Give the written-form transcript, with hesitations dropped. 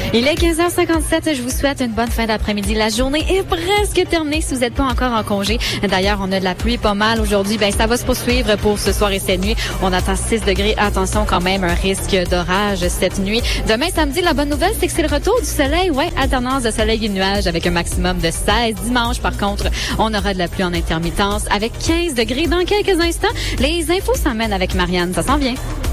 Il est 15h57. Je vous souhaite une bonne fin d'après-midi. La journée est presque terminée si vous n'êtes pas encore en congé. D'ailleurs, on a de la pluie pas mal aujourd'hui. Ça va se poursuivre pour ce soir et cette nuit. On attend 6 degrés. Attention quand même, un risque d'orage cette nuit. Demain, samedi, la bonne nouvelle, c'est que c'est le retour du soleil. Ouais, alternance de soleil et de nuages avec un maximum de 16. Dimanche, par contre, on aura de la pluie en intermittence avec 15 degrés dans quelques instants. Les infos s'emmènent avec Marianne. Ça s'en vient.